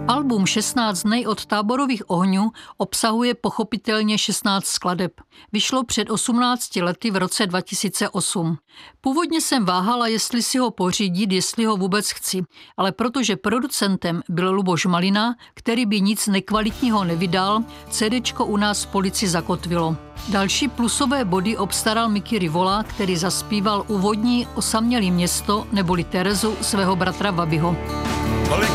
Album 16 dny od táborových ohňů obsahuje pochopitelně 16 skladeb. Vyšlo před 18 lety v roce 2008. Původně jsem váhala, jestli si ho pořídit, jestli ho vůbec chci, ale protože producentem byl Luboš Malina, který by nic nekvalitního nevydal, CDčko u nás v Polici zakotvilo. Další plusové body obstaral Mickey Rivola, který zaspíval úvodní Osamělý město neboli Terezu svého bratra Bobbyho.